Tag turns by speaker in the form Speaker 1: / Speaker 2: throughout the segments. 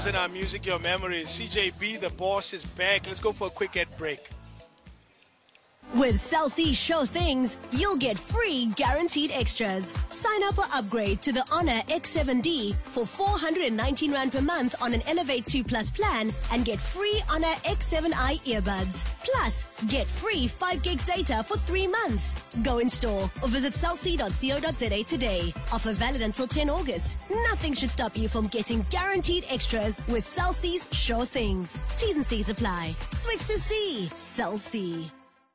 Speaker 1: In our music, your memories. CJB, the boss, is back. Let's go for a quick ad break.
Speaker 2: With Cell C Show Things, you'll get free guaranteed extras. Sign up or upgrade to the Honor X7D for 419 Rand per month on an Elevate 2 Plus plan and get free Honor X7i earbuds. Plus, get free 5 gigs data for 3 months. Go in store or visit cellc.co.za today. Offer valid until 10 August. Nothing should stop you from getting guaranteed extras with Cell C's Show Things. T's and C's apply. Switch to C. Cell C.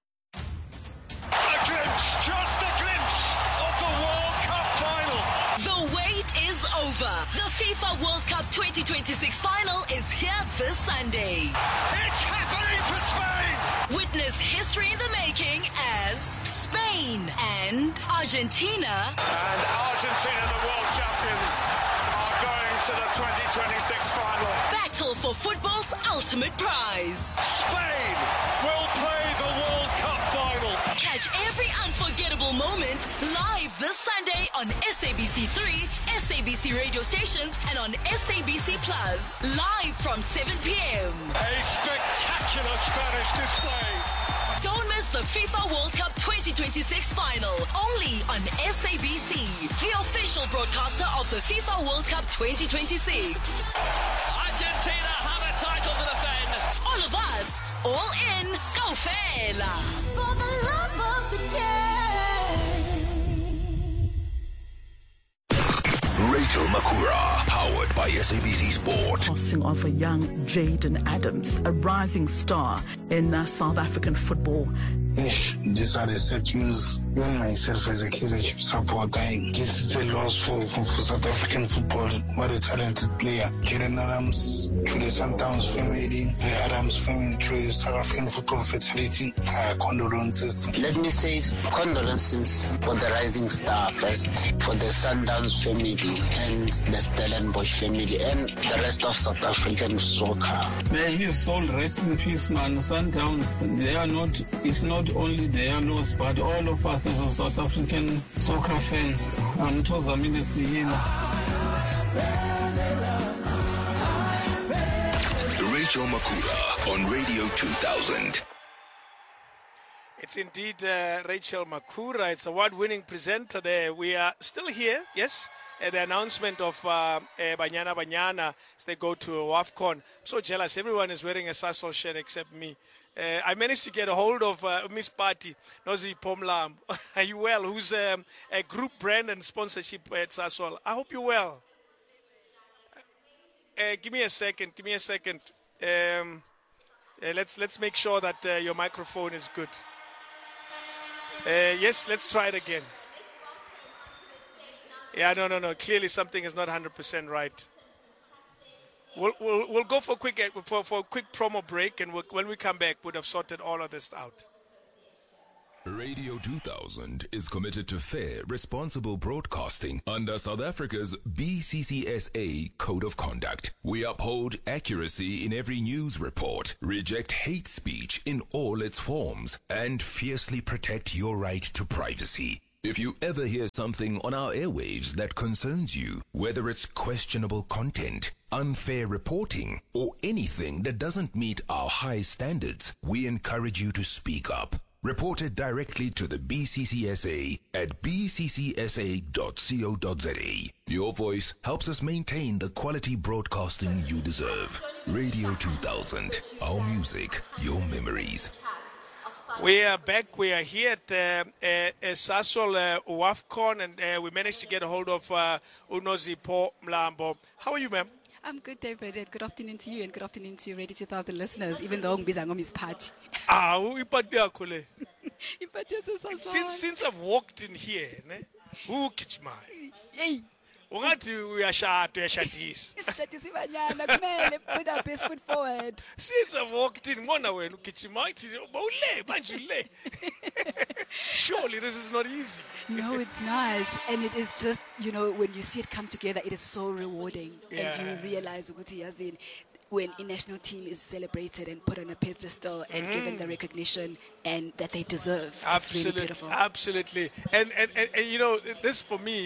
Speaker 3: Just a glimpse of the World Cup final.
Speaker 4: The wait is over. The FIFA World Cup 2026 final is here this Sunday.
Speaker 3: It's happening for Spain.
Speaker 4: Witness history in the making as Spain and Argentina.
Speaker 3: And Argentina, the world champions, are going to the 2026 final.
Speaker 4: Battle for football's ultimate prize.
Speaker 3: Spain will play the World Cup final.
Speaker 4: Catch every unforgettable moment live this Sunday on SABC3, SABC radio stations, and on SABC Plus. Live from 7 p.m.
Speaker 3: A spectacular Spanish display.
Speaker 4: Don't miss the FIFA World Cup 2026 final. Only on SABC, the official broadcaster of the FIFA World Cup 2026.
Speaker 5: Argentina have a title to defend.
Speaker 4: All of us, all in, go Fela.
Speaker 2: For the love of the game.
Speaker 6: Rachel Makura, powered by SABC Sport.
Speaker 7: Passing of a young Jaden Adams, a rising star in South African football.
Speaker 8: These are the sad news. Even myself as a Kaizer Chiefs supporter, I guess it's a loss for South African football. What a talented player. Jaden Adams to the Sundowns family, the Adams family to the South African Football Federation. Condolences.
Speaker 9: Let me say condolences for the rising star first, for the Sundowns family and the Stellenbosch family and the rest of South African soccer.
Speaker 10: May his soul rest in peace, man. Sundowns, it's not only their loss, but all of us as South African soccer fans. Mtozamile siyina.
Speaker 6: Rachel Makura on Radio 2000.
Speaker 1: It's indeed Rachel Makura. It's award-winning presenter there. We are still here, yes, at the announcement of Banyana as they go to WAFCON. I'm so jealous. Everyone is wearing a Sasol shirt except me. I managed to get a hold of Miss Patty, Nozi Pomlam. Are you well? Who's a group brand and sponsorship at Sasol. I hope you're well. Give me a second. Let's make sure that your microphone is good. Yes, let's try it again. Yeah, no. Clearly something is not 100% right. We'll go for a quick promo break, and when we come back, we'd have sorted all of this out.
Speaker 6: Radio 2000 is committed to fair, responsible broadcasting under South Africa's BCCSA Code of Conduct. We uphold accuracy in every news report, reject hate speech in all its forms, and fiercely protect your right to privacy. If you ever hear something on our airwaves that concerns you, whether it's questionable content, unfair reporting, or anything that doesn't meet our high standards, we encourage you to speak up. Report it directly to the BCCSA at bccsa.co.za. Your voice helps us maintain the quality broadcasting you deserve. Radio 2000, our music, your memories.
Speaker 1: We are back. We are here at Sasol WAFCON, and we managed to get a hold of Unozi Mlambo. How are you, ma'am?
Speaker 11: I'm good, David. Good afternoon to you, and good afternoon to Radio 2000 listeners, even though I'm his party.
Speaker 1: Since I've walked in here, who kitch my? Ungathi uyashadisa.
Speaker 11: Isishadisa ibanyana kumele put our best foot forward.
Speaker 1: Since I've walked in, ngona wena ugijima ithi bawule manje ule. Surely this is not easy.
Speaker 11: No, it's not. And it is just, when you see it come together, it is so rewarding.
Speaker 1: Yeah.
Speaker 11: And you realize when a national team is celebrated and put on a pedestal and given the recognition and that they deserve. It's really beautiful.
Speaker 1: Absolutely. And this for me,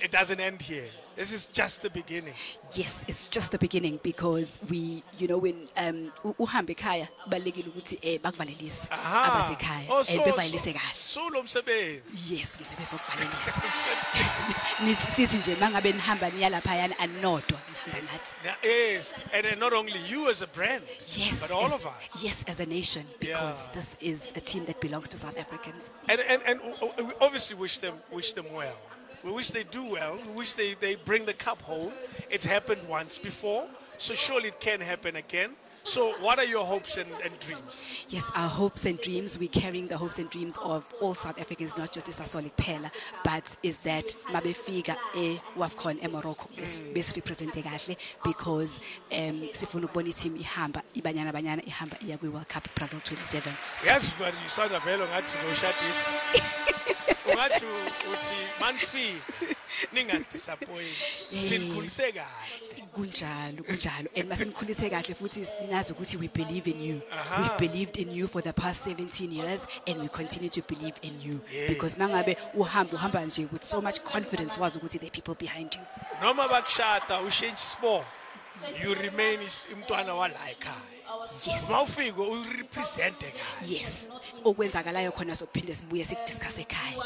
Speaker 1: it doesn't end here. This is just the beginning.
Speaker 11: Yes, it's just the beginning because we, you know, when uhambe ekhaya balekile ukuthi bakuvalelise abasekhaya bevalelise kahle.
Speaker 1: So lo msebenzi.
Speaker 11: Yes, umsebenzi wokuvalelisa. Nithi sithi nje mangabe nihamba niya lapha yana anodwa nihamba nathi.
Speaker 1: Yes, and then not only you as a brand,
Speaker 11: yes,
Speaker 1: but all of us.
Speaker 11: Yes, as a nation, because this is a team that belongs to South Africans.
Speaker 1: And we obviously wish them well. We wish they do well. We wish they bring the cup home. It's happened once before, so surely it can happen again. So what are your hopes and dreams?
Speaker 11: Yes, our hopes and dreams, we're carrying the hopes and dreams of all South Africans, not just Sasol Pella, but is that Mabefika WAFCON Morocco is represented because sifuna ukubona team ihamba ibanyana ihamba iya kwi World Cup Brazil 27.
Speaker 1: Yes, but you sound velo ngathi no shatis. Ungathi uthi manfi ningas disappoint. Sinkhulise kahle. Kunjalo
Speaker 11: and masenkhulise kahle futhi nazi ukuthi we believe in you. We've believed in you for the past 17 years and we continue to believe in you because mangabe uhamba nje with so much confidence wazi ukuthi there are people behind you.
Speaker 1: Noma bakushata ushintshe sport, you remain umntwana wala ekhaya.
Speaker 11: Yes.
Speaker 1: Mawufika u represent ekhaya.
Speaker 11: Yes. Okwenzakalayo khona sokuphinde sibuye sikudiscuss ekhaya.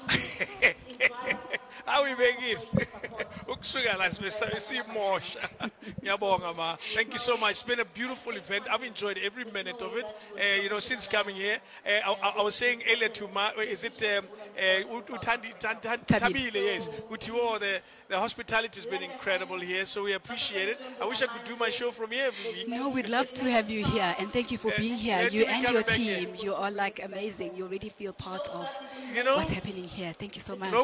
Speaker 1: Awibekile ukusuka la simosha. Ngiyabonga ma. Thank you so much. It's been a beautiful event. I've enjoyed every minute of it. You know, since coming here, I was saying earlier to Ma, is it Tabile? Yes. The hospitality has been incredible here, so we appreciate it. I wish I could do my show from here every week.
Speaker 11: No, we'd love to have you here, and thank you for being here. You and your team, you are like amazing. You already feel part of what's happening here. Thank you so much.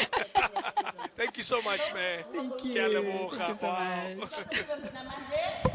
Speaker 1: Thank you so much, man.
Speaker 11: Thank you. Thank you so much.